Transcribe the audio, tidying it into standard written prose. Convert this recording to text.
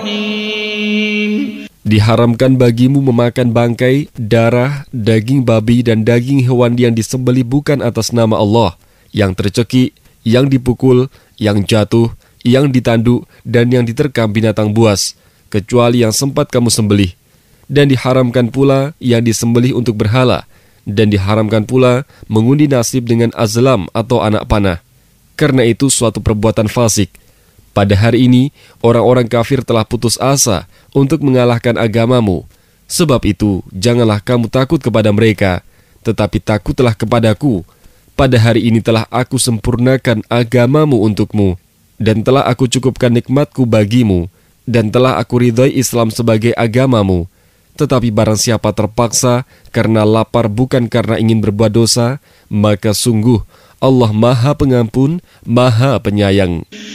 الرحيم. Diharamkan bagimu memakan bangkai, darah, daging babi dan daging hewan yang disembelih bukan atas nama Allah, yang tercekik, yang dipukul, yang jatuh, yang ditanduk, dan yang diterkam binatang buas, kecuali yang sempat kamu sembelih. Dan diharamkan pula yang disembelih untuk berhala, dan diharamkan pula mengundi nasib dengan azlam atau anak panah. Karena itu suatu perbuatan fasik. Pada hari ini, orang-orang kafir telah putus asa untuk mengalahkan agamamu. Sebab itu, janganlah kamu takut kepada mereka, tetapi takutlah kepadaku. Pada hari ini telah aku sempurnakan agamamu untukmu, dan telah aku cukupkan nikmatku bagimu, dan telah aku ridhai Islam sebagai agamamu. Tetapi barang siapa terpaksa karena lapar bukan karena ingin berbuat dosa, maka sungguh Allah Maha Pengampun, Maha Penyayang.